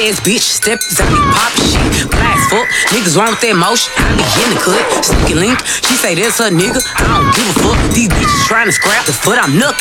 ass bitch, step out me pop shit. Blast fuck, niggas wrong with that motion. I be in the cut, sneaky link. She say that's her nigga, I don't give a fuck. These bitches trying to scrap the foot I'm knuckin'.